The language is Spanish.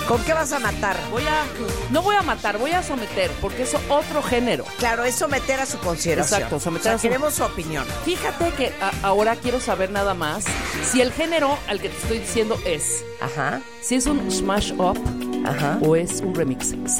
¿Con qué vas a matar? No voy a matar, voy a someter, porque es otro género. Claro, es someter a su consideración. Exacto, someter a su... queremos su opinión. Fíjate que ahora quiero saber nada más si el género al que te estoy diciendo es... Ajá. Si es un smash up, Ajá. o es un remix.